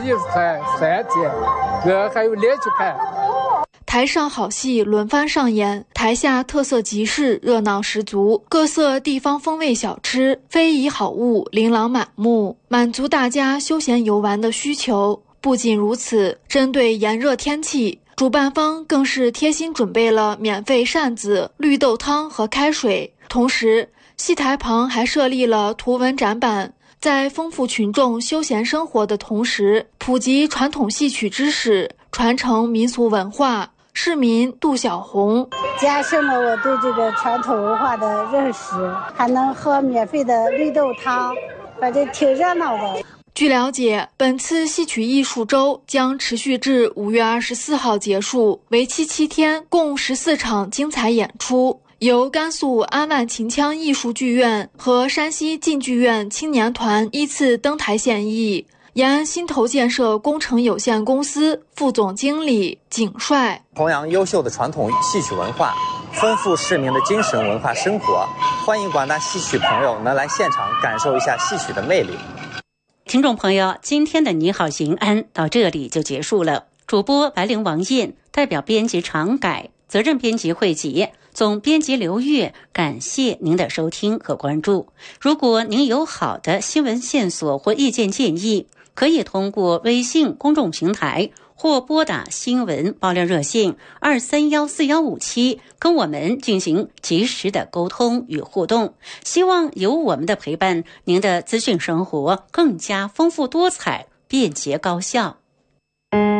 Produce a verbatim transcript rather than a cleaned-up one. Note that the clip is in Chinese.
艺术团三天，这还有连续看。 台上好戏轮番上演，台下特色集市热闹十足，各色地方风味小吃、非遗好物琳琅满目，满足大家休闲游玩的需求。不仅如此，针对炎热天气，主办方更是贴心准备了免费扇子、绿豆汤和开水，同时戏台旁还设立了图文展板，在丰富群众休闲生活的同时，普及传统戏曲知识，传承民俗文化。市民杜小红加深了我对这个传统文化的认识，还能喝免费的绿豆汤，反正挺热闹的。 据了解，本次戏曲艺术周将持续至五月二十四号结束，为期七天，共十四场精彩演出，由甘肃安万秦腔艺术剧院和山西晋剧院青年团依次登台献艺。延安新投建设工程有限公司副总经理景帅： 弘扬优秀的传统戏曲文化，丰富市民的精神文化生活，欢迎广大戏曲朋友能来现场感受一下戏曲的魅力。 听众朋友，今天的你好邢安到这里就结束了。主播白灵王燕，代表编辑常改，责任编辑惠吉，总编辑刘月，感谢您的收听和关注。如果您有好的新闻线索或意见建议，可以通过微信公众平台或拨打新闻爆料热线二三幺四幺五七跟我们进行及时的沟通与互动。希望有我们的陪伴，您的资讯生活更加丰富多彩、便捷高效。